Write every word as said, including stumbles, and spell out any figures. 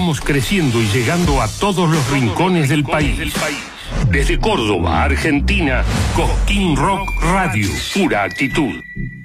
Estamos creciendo y llegando a todos los rincones del país. Desde Córdoba, Argentina, Cosquín Rock Radio, pura actitud.